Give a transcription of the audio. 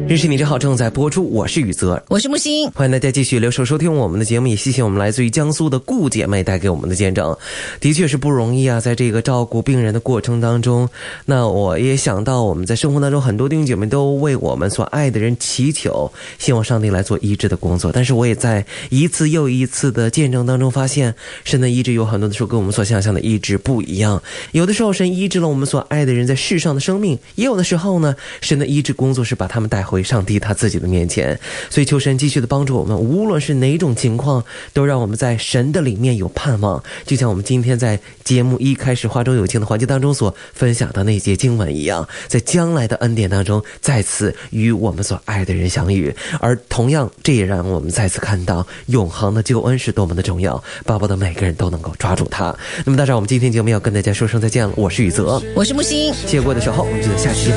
认识你真好正在播出，我是宇泽， 我是木星， 欢迎大家继续留守收听我们的节目，也谢谢我们来自于江苏的顾姐妹带给我们的见证。的确是不容易啊，在这个照顾病人的过程当中，那我也想到我们在生活当中很多弟兄姐妹都为我们所爱的人祈求，希望上帝来做医治的工作，但是我也在一次又一次的见证当中发现，神的医治有很多的时候跟我们所想象的医治不一样。有的时候神医治了我们所爱的人在世上的生命，也有的时候呢，神的医治工作是把他们带回上帝他自己的面前。所以求神继续的帮助我们，无论是哪种情况，都让我们在神的里面有盼望，就像我们今天在节目一开始话中有情的环节当中所分享的那节经文一样，在将来的恩典当中再次与我们所爱的人相遇。而同样这也让我们再次看到永恒的救恩是多么的重要，巴不得每个人都能够抓住它。那么大家我们今天节目要跟大家说声再见了，我是宇泽， 我是木星， 谢谢各位的守候，我们就在下期